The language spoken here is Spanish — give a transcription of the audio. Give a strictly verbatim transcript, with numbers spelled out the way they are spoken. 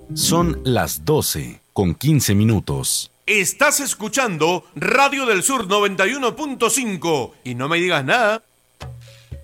Son las doce con quince minutos. Estás escuchando Radio del Sur noventa y uno punto cinco y no me digas nada.